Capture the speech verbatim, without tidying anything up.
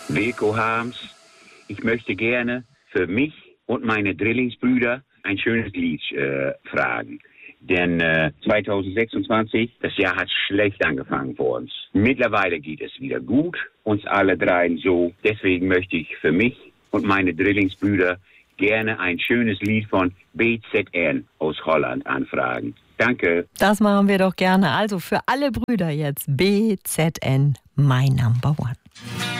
Wilko Harms, ich möchte gerne für mich und meine Drillingsbrüder ein schönes Lied äh, fragen. Denn äh, zwanzig sechsundzwanzig, das Jahr hat schlecht angefangen für uns. Mittlerweile geht es wieder gut, uns alle dreien so. Deswegen möchte ich für mich und meine Drillingsbrüder gerne ein schönes Lied von B Z N aus Holland anfragen. Danke. Das machen wir doch gerne. Also für alle Brüder jetzt B Z N, My Number One.